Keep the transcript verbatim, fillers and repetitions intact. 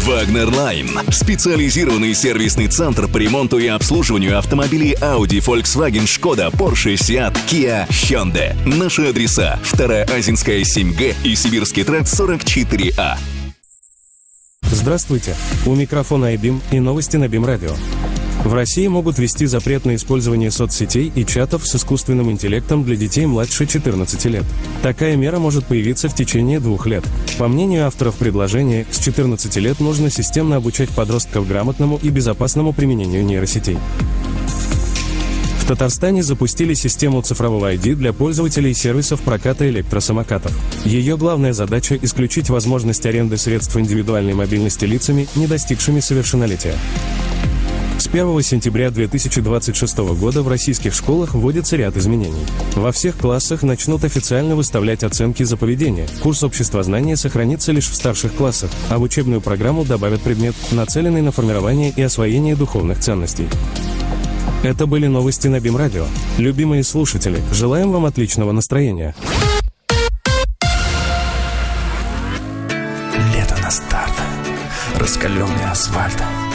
Wagner Line. Специализированный сервисный центр по ремонту и обслуживанию автомобилей Audi, Volkswagen, Skoda, Porsche, Seat, Kia, Hyundai. Наши адреса: Вторая Азинская, семь Г и Сибирский тракт, сорок четыре А. Здравствуйте. У микрофона Айбим и новости на БИМ-радио. В России могут ввести запрет на использование соцсетей и чатов с искусственным интеллектом для детей младше четырнадцати лет. Такая мера может появиться в течение двух лет. По мнению авторов предложения, с четырнадцати лет нужно системно обучать подростков грамотному и безопасному применению нейросетей. В Татарстане запустили систему цифрового ай ди для пользователей сервисов проката электросамокатов. Ее главная задача – исключить возможность аренды средств индивидуальной мобильности лицами, не достигшими совершеннолетия. С первого сентября две тысячи двадцать шестого года в российских школах вводится ряд изменений. Во всех классах начнут официально выставлять оценки за поведение. Курс обществознания сохранится лишь в старших классах, а в учебную программу добавят предмет, нацеленный на формирование и освоение духовных ценностей. Это были новости на БИМ-радио. Любимые слушатели, желаем вам отличного настроения. Лето на старт. Раскаленный асфальт.